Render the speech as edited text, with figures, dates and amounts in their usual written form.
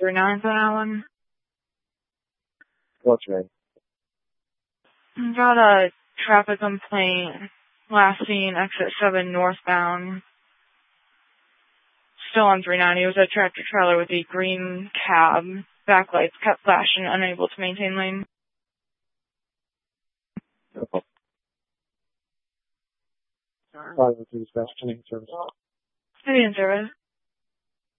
39 for that one. What's right? Got a traffic complaint. Last seen exit 7 northbound. Still on 390. It was a tractor trailer with a green cab. Backlights kept flashing, unable to maintain lane. Okay. Sorry, this is dispatch service. City and service.